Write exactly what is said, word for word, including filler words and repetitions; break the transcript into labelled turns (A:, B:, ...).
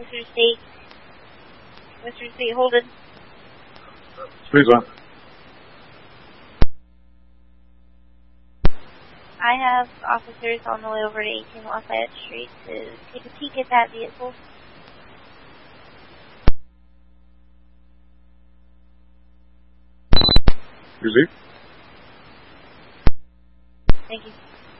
A: Mister State. Mister State, hold it.
B: Please, on.
A: I have officers on the way over to eighteen Lafayette Street to take a peek at that vehicle.
B: Receive.
A: Thank you.